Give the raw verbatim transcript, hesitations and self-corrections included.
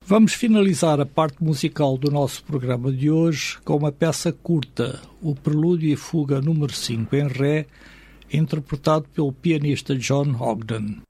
Vamos finalizar a parte musical do nosso programa de hoje com uma peça curta, o Prelúdio e Fuga número cinco em Ré, interpretado pelo pianista John Ogden.